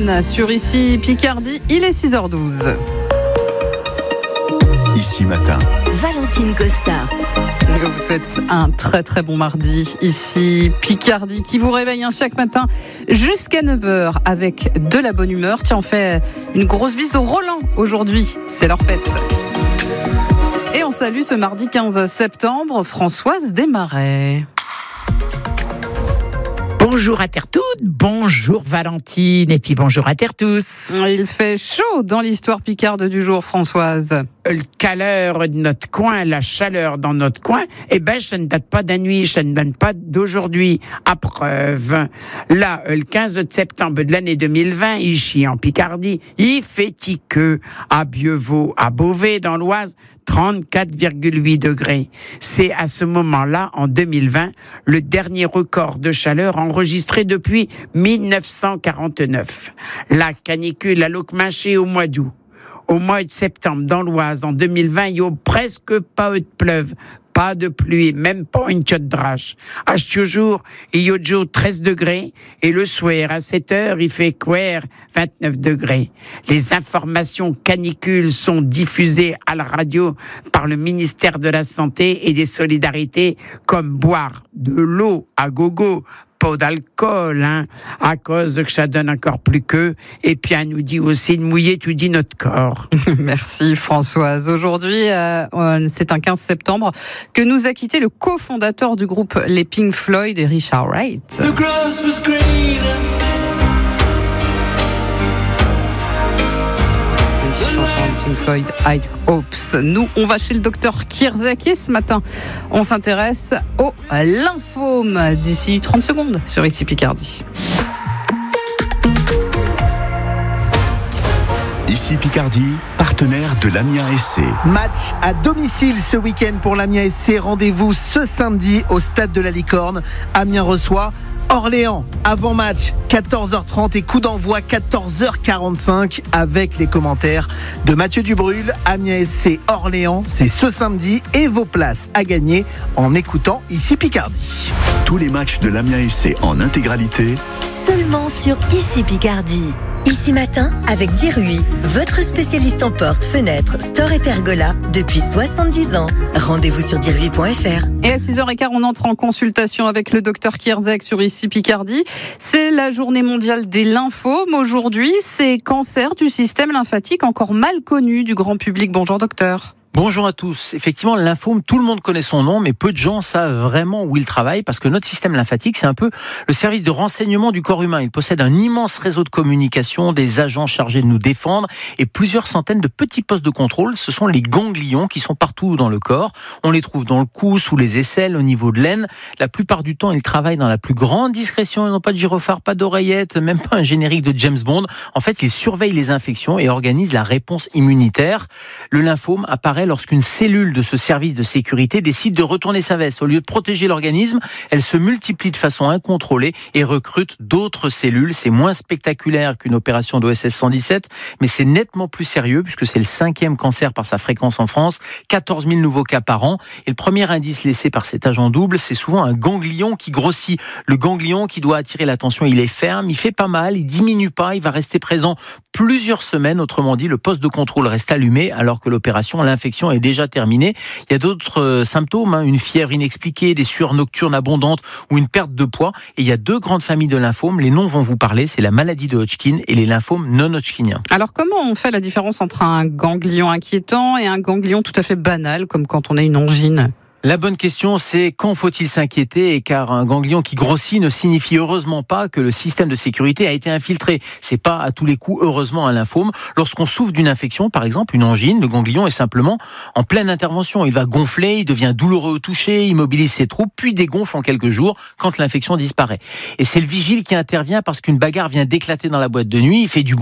week-end sur Ici Picardie, il est 6h12. Ici Matin. Valentine Costa. Je vous souhaite un très très bon mardi. Ici Picardie qui vous réveille chaque matin jusqu'à 9h avec de la bonne humeur. Tiens, on fait une grosse bise au Roland aujourd'hui. C'est leur fête. Et on salue ce mardi 15 septembre Françoise Desmarais. Bonjour à terre toute, bonjour Valentine, et puis bonjour à terre tous. Il fait chaud dans l'histoire picarde du jour, Françoise. Le caleur de notre coin, la chaleur dans notre coin, ça ne date pas d'aujourd'hui, ça ne date pas d'aujourd'hui. À preuve, là, le 15 septembre de l'année 2020, ici en Picardie, il fait tiqueux à Bieuveau, à Beauvais, dans l'Oise, 34,8 degrés. C'est à ce moment-là, en 2020, le dernier record de chaleur enregistré depuis 1949. La canicule à Locmaché au mois d'août. Au mois de septembre, dans l'Oise, en 2020, il n'y a presque pas eu de pleuve, pas de pluie, même pas une tiotte de drache. À ce jour, il y a 13 degrés, et le soir, à 7 heures, il fait 29 degrés. Les informations canicules sont diffusées à la radio par le ministère de la Santé et des Solidarités, comme boire de l'eau à gogo, pas d'alcool, à cause que ça donne encore plus que. Et puis, elle nous dit aussi de mouiller, tu dis notre corps. Merci Françoise. Aujourd'hui, c'est un 15 septembre que nous a quitté le cofondateur du groupe Les Pink Floyd et Richard Wright. The grass was greener. Pink Floyd, High Hopes. Nous, on va chez le docteur Kierzek ce matin. On s'intéresse au lymphome d'ici 30 secondes sur Ici Picardie. Ici Picardie, partenaire de l'Amiens SC. Match à domicile ce week-end pour l'Amiens SC. Rendez-vous ce samedi au stade de la Licorne. Amiens reçoit Orléans. Avant-match 14h30 et coup d'envoi 14h45 avec les commentaires de Mathieu Dubrul. Amiens SC Orléans, c'est ce samedi et vos places à gagner en écoutant Ici Picardie. Tous les matchs de l'Amiens SC en intégralité Seulement sur Ici Picardie. Ici Matin avec Dirui, votre spécialiste en portes, fenêtres, store et pergola depuis 70 ans. Rendez-vous sur dirui.fr. Et à 6h15, on entre en consultation avec le docteur Kierzek sur Ici Picardie. C'est la journée mondiale des lymphomes. Aujourd'hui, c'est cancer du système lymphatique, encore mal connu du grand public. Bonjour docteur. Bonjour à tous. Effectivement, le lymphome, tout le monde connaît son nom, mais peu de gens savent vraiment où il travaille, parce que notre système lymphatique, c'est un peu le service de renseignement du corps humain. Il possède un immense réseau de communication, des agents chargés de nous défendre, et plusieurs centaines de petits postes de contrôle. Ce sont les ganglions qui sont partout dans le corps. On les trouve dans le cou, sous les aisselles, au niveau de l'aine. La plupart du temps, ils travaillent dans la plus grande discrétion. Ils n'ont pas de gyrophare, pas d'oreillette, même pas un générique de James Bond. En fait, ils surveillent les infections et organisent la réponse immunitaire. Le lymphome apparaît lorsqu'une cellule de ce service de sécurité décide de retourner sa veste. Au lieu de protéger l'organisme, elle se multiplie de façon incontrôlée et recrute d'autres cellules. C'est moins spectaculaire qu'une opération d'OSS 117, mais c'est nettement plus sérieux puisque c'est le 5e cancer par sa fréquence en France, 14 000 nouveaux cas par an. Et le premier indice laissé par cet agent double, c'est souvent un ganglion qui grossit. Le ganglion qui doit attirer l'attention, il est ferme, il fait pas mal, il diminue pas, il va rester présent plusieurs semaines. Autrement dit, le poste de contrôle reste allumé alors que l'infection est déjà terminée. Il y a d'autres symptômes, une fièvre inexpliquée, des sueurs nocturnes abondantes ou une perte de poids. Et il y a 2 grandes familles de lymphomes. Les noms vont vous parler, c'est la maladie de Hodgkin et les lymphomes non-Hodgkiniens. Alors comment on fait la différence entre un ganglion inquiétant et un ganglion tout à fait banal, comme quand on a une angine ? La bonne question, c'est quand faut-il s'inquiéter, car un ganglion qui grossit ne signifie heureusement pas que le système de sécurité a été infiltré. C'est pas à tous les coups, heureusement, un lymphome. Lorsqu'on souffre d'une infection, par exemple une angine, le ganglion est simplement en pleine intervention. Il va gonfler, il devient douloureux au toucher, il mobilise ses troupes, puis dégonfle en quelques jours quand l'infection disparaît. Et c'est le vigile qui intervient parce qu'une bagarre vient d'éclater dans la boîte de nuit, il fait du